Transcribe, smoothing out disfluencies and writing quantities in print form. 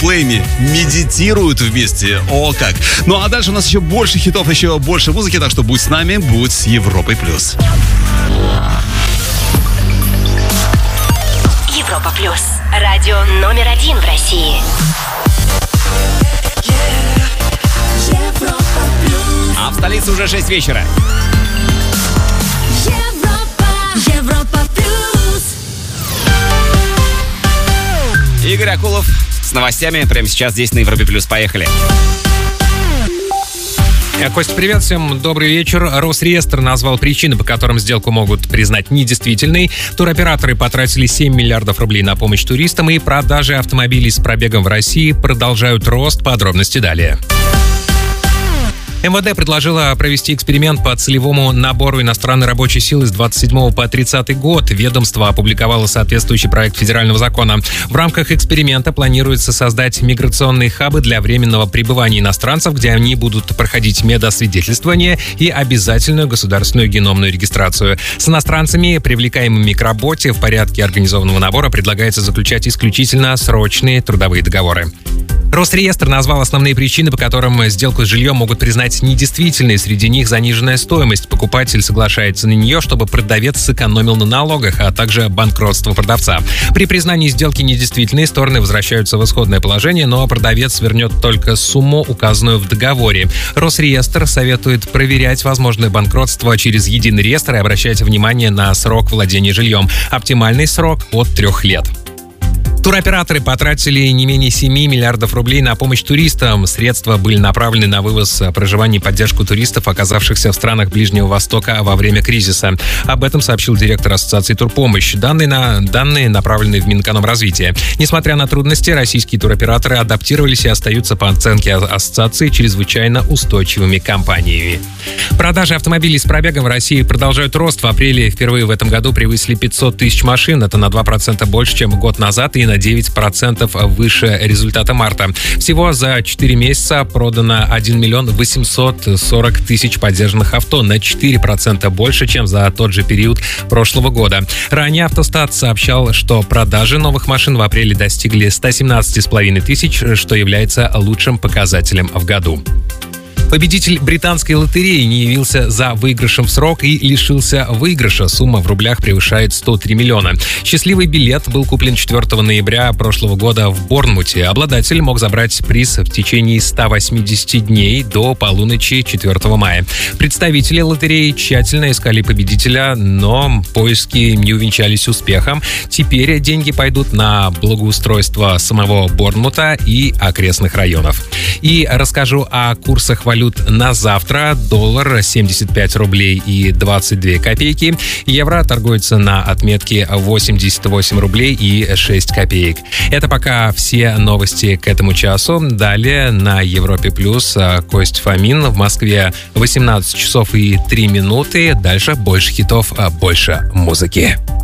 Колдплейми медитируют вместе. О, как. Ну, а дальше у нас еще больше хитов, еще больше музыки, так что будь с нами, будь с Европой+. Европа+. Радио номер 1 в России. А в столице уже 6 вечера. Европа+. Игорь Акулов с новостями прямо сейчас здесь на Европе+. Поехали. Костя, привет всем, добрый вечер. Росреестр назвал причины, по которым сделку могут признать недействительной. Туроператоры потратили 7 миллиардов рублей на помощь туристам, и продажи автомобилей с пробегом в России продолжают рост. Подробности далее. МВД предложила провести эксперимент по целевому набору иностранной рабочей силы с 27 по 30 год. Ведомство опубликовало соответствующий проект федерального закона. В рамках эксперимента планируется создать миграционные хабы для временного пребывания иностранцев, где они будут проходить медосвидетельствование и обязательную государственную геномную регистрацию. С иностранцами, привлекаемыми к работе в порядке организованного набора, предлагается заключать исключительно срочные трудовые договоры. Росреестр назвал основные причины, по которым сделку с жильем могут признать недействительной. Среди них заниженная стоимость. Покупатель соглашается на нее, чтобы продавец сэкономил на налогах, а также банкротство продавца. При признании сделки недействительной стороны возвращаются в исходное положение, но продавец вернет только сумму, указанную в договоре. Росреестр советует проверять возможное банкротство через единый реестр и обращать внимание на срок владения жильем. Оптимальный срок от 3 лет. Туроператоры потратили не менее 7 миллиардов рублей на помощь туристам. Средства были направлены на вывоз, проживание и поддержку туристов, оказавшихся в странах Ближнего Востока во время кризиса. Об этом сообщил директор Ассоциации «Турпомощь». Данные направлены в Минэкономразвития. Несмотря на трудности, российские туроператоры адаптировались и остаются, по оценке ассоциации, чрезвычайно устойчивыми компаниями. Продажи автомобилей с пробегом в России продолжают рост. В апреле впервые в этом году превысили 500 тысяч машин. Это на 2% больше, чем год назад, и на 9% выше результата марта. Всего за 4 месяца продано 1 миллион 840 тысяч подержанных авто, на 4% больше, чем за тот же период прошлого года. Ранее Автостат сообщал, что продажи новых машин в апреле достигли 117,5 тысяч, что является лучшим показателем в году. Победитель британской лотереи не явился за выигрышем в срок и лишился выигрыша. Сумма в рублях превышает 103 миллиона. Счастливый билет был куплен 4 ноября прошлого года в Борнмуте. Обладатель мог забрать приз в течение 180 дней до полуночи 4 мая. Представители лотереи тщательно искали победителя, но поиски не увенчались успехом. Теперь деньги пойдут на благоустройство самого Борнмута и окрестных районов. И расскажу о курсах валют на завтра. Доллар 75 рублей и 22 копейки. Евро торгуется на отметке 88 рублей и 6 копеек. Это пока все новости к этому часу. Далее на Европе+, Кость Фомин. В Москве 18 часов и 3 минуты. Дальше больше хитов, больше музыки.